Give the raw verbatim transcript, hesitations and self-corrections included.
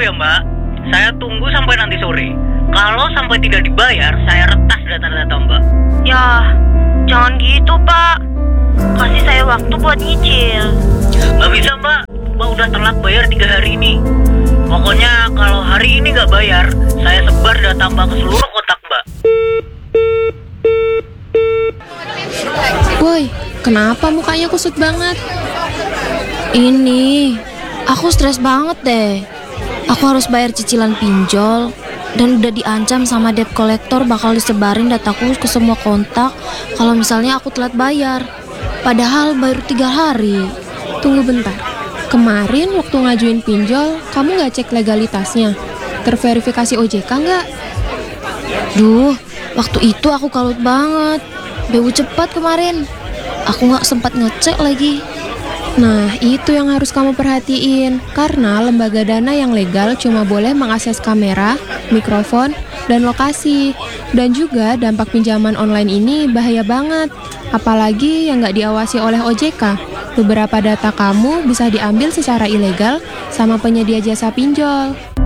ya Mbak, saya tunggu sampai nanti sore. Kalau sampai tidak dibayar, saya retas data-data Mbak. Ya, jangan gitu Pak. Kasih saya waktu buat nyicil. Nggak bisa Mbak, Mbak udah telat bayar tiga hari ini. Pokoknya kalau hari ini nggak bayar, saya sebar data Mbak ke seluruh kontak Mbak. Woi, kenapa mukanya kusut banget? Ini, aku stres banget deh. Aku harus bayar cicilan pinjol. Dan udah diancam sama debt collector bakal disebarin dataku ke semua kontak kalau misalnya aku telat bayar. Padahal baru tiga hari. Tunggu bentar. Kemarin waktu ngajuin pinjol, kamu nggak cek legalitasnya? Terverifikasi O J K nggak? Duh, waktu itu aku kalut banget. B U cepat kemarin. Aku nggak sempat ngecek lagi. Nah, itu yang harus kamu perhatiin. Karena lembaga dana yang legal cuma boleh mengakses kamera, mikrofon, dan lokasi. Dan juga dampak pinjaman online ini bahaya banget. Apalagi yang nggak diawasi oleh O J K. Beberapa data kamu bisa diambil secara ilegal sama penyedia jasa pinjol.